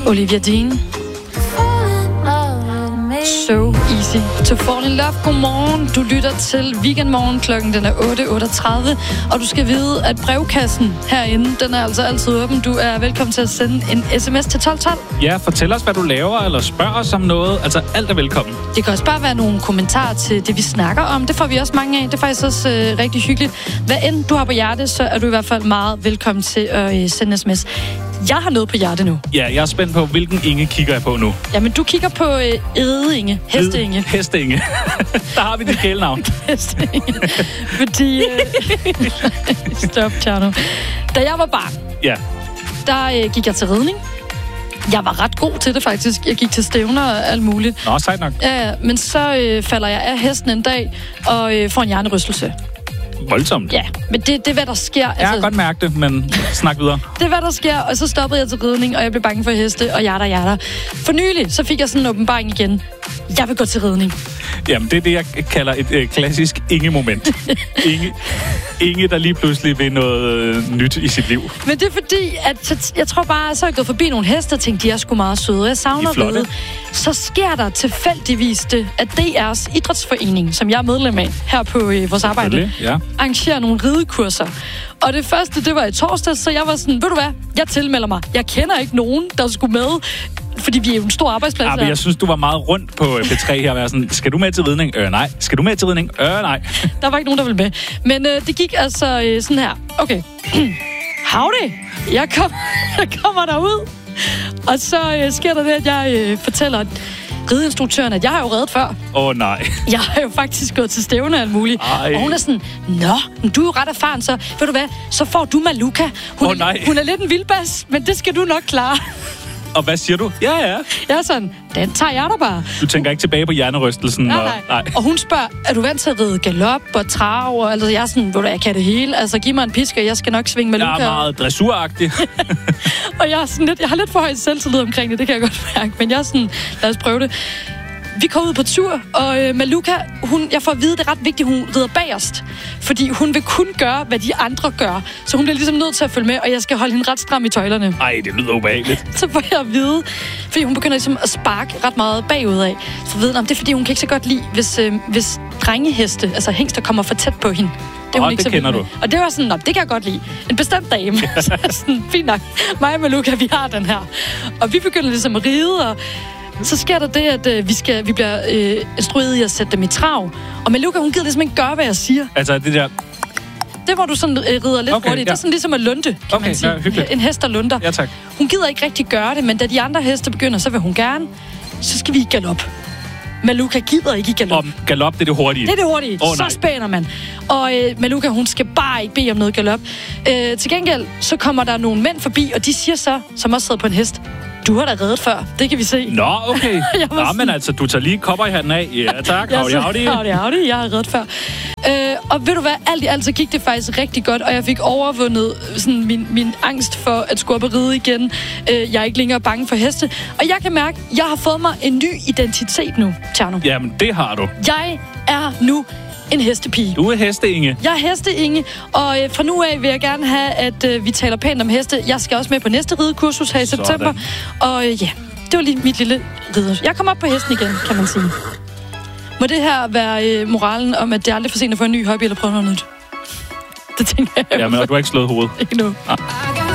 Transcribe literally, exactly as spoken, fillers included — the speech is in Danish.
Olivia Dean. So easy to fall in love. Godmorgen. Du lytter til Weekendmorgen. Klokken den er otte otteogtredive. Og du skal vide, at brevkassen herinde, den er altså altid åben. Du er velkommen til at sende en sms til tolv tolv. Ja, fortæl os, hvad du laver, eller spørg os om noget. Altså, alt er velkommen. Det kan også bare være nogle kommentarer til det, vi snakker om. Det får vi også mange af. Det er faktisk også øh, rigtig hyggeligt. Hvad end du har på hjerte, så er du i hvert fald meget velkommen til at øh, sende sms. Jeg har noget på hjerte nu. Ja, jeg er spændt på, hvilken Inge kigger jeg på nu. Jamen, du kigger på øh, Ede-Inge. Heste-Inge. Heste-Inge. Der har vi dit kælenavn. Heste-Inge. Fordi... Øh... Stop, Tjerno. Da jeg var barn, ja. der øh, gik jeg til ridning. Jeg var ret god til det, faktisk. Jeg gik til stævner og alt muligt. Nå, sejt nok. Ja, men så øh, falder jeg af hesten en dag og øh, får en hjernerystelse. Voldsomt. Ja, men det, det er, hvad der sker. Jeg har altså, godt mærket det, men snak videre. Det er, hvad der sker, og så stoppede jeg til ridning, og jeg blev bange for heste, og jada, jada. For nylig, så fik jeg sådan en åbenbaring igen. Jeg vil gå til ridning. Jamen, det er det, jeg kalder et øh, klassisk Inge-moment. Inge, Inge, der lige pludselig vil noget øh, nyt i sit liv. Men det er fordi, at jeg tror bare, så er jeg gået forbi nogle heste og tænkte, de er sgu meget søde. Jeg savner det. Så sker der tilfældigvis det, at D R's idrætsforening, som jeg er medlem af her på øh, vores arbejde, ja. arrangerer nogle ridekurser. Og det første, det var i torsdag, så jeg var sådan, ved du hvad, jeg tilmelder mig. Jeg kender ikke nogen, der skulle med, fordi vi er jo en stor arbejdsplads. Ja, men jeg synes, du var meget rundt på P tre her. Sådan, skal du med til ridning? Øh, nej. Skal du med til ridning? Øh, nej. Der var ikke nogen, der ville med. Men øh, det gik altså øh, sådan her. Okay. Howdy. Jeg, kom, jeg kommer derud. Og så øh, sker der det, at jeg øh, fortæller rideinstruktøren, at jeg har jo reddet før. Åh, oh, nej. Jeg har jo faktisk gået til stævne og alt muligt. Ej. Og hun er sådan, nå, men du er jo ret erfaren, så ved du hvad, så får du Maluka. Hun, oh, nej. er, hun er lidt en vildbas, men det skal du nok klare. Og hvad siger du? Ja, ja. Jeg er sådan, den tager jeg da bare. Du tænker ikke tilbage på hjernerystelsen? Nej, og, nej. nej. Og hun spørger, er du vant til at ride galop og trav? Og, altså, jeg er sådan, ved du, jeg kan det hele. Altså, giv mig en piske, og jeg skal nok svinge Maluka. Jeg er meget dressuragtig. Og jeg er sådan lidt, jeg har lidt for højt selvtillid omkring det, det kan jeg godt mærke. Men jeg er sådan, lad os prøve det. Vi kommer ud på tur, og øh, Maluka, hun, jeg får at vide, det er ret vigtigt, hun rider bagerst. Fordi hun vil kun gøre, hvad de andre gør. Så hun bliver ligesom nødt til at følge med, og jeg skal holde hende ret stram i tøjlerne. Ej, det lyder ubehageligt. Så får jeg at vide, fordi hun begynder ligesom at sparke ret meget bagud af. Så ved jeg, det er fordi, hun kan ikke så godt lide, hvis, øh, hvis drengeheste, altså hængster, kommer for tæt på hende. Det, Åh, hun ikke det så kender med. du. Og det var sådan, det kan jeg godt lide. En bestemt dame. Så sådan, fint nok. Mig og Maluka, vi har den her. Og vi begynder ligesom at ride, og så sker der det, at øh, vi, skal, vi bliver øh, instrueret i at sætte dem i trav. Og Maluka, hun gider ligesom ikke gøre, hvad jeg siger. Altså, det der... Det, hvor du sådan øh, rider lidt okay, hurtigt. ja. Det er sådan ligesom at lunde, kan okay, man sige. Ja, en hest, der lunder. Ja, tak. Hun gider ikke rigtig gøre det, men da de andre heste begynder, så vil hun gerne. Så skal vi i galop. Maluka gider ikke i galop. Om galop, det er det hurtige. Det er det hurtige. Oh, så spænder man. Og øh, Maluka, hun skal bare ikke bede om noget galop. Øh, til gengæld, så kommer der nogle mænd forbi, og de siger så, som også sidder på en hest, du har da reddet før. Det kan vi se. Nå, okay. Nå, sådan... men altså, du tager lige kopper i hatten af. Ja, tak. Howdy, howdy. Howdy, howdy. Jeg har reddet før. Øh, og ved du hvad? Alt i alt, så gik det faktisk rigtig godt, og jeg fik overvundet sådan, min, min angst for at skulle op og ride igen. Øh, jeg er ikke længere bange for heste. Og jeg kan mærke, at jeg har fået mig en ny identitet nu, Tjerno. Jamen, det har du. Jeg er nu en hestepige. Du er Heste-Inge. Jeg er Heste-Inge, og øh, fra nu af vil jeg gerne have, at øh, vi taler pænt om heste. Jeg skal også med på næste ridekursus her i Sådan. september. Og øh, ja, det var lige mit lille rider. Jeg kommer op på hesten igen, kan man sige. Må det her være øh, moralen om, at det er aldrig for sent at få en ny hobby eller prøve noget nyt? Det tænker jeg. Jamen, og du har ikke slået hovedet. Ikke nu. Ah.